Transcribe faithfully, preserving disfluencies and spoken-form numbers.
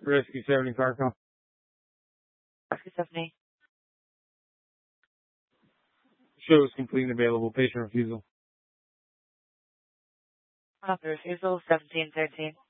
Rescue seventy car call. Rescue seventy. Show is complete and available. Patient refusal. Copy refusal, seventeen thirteen.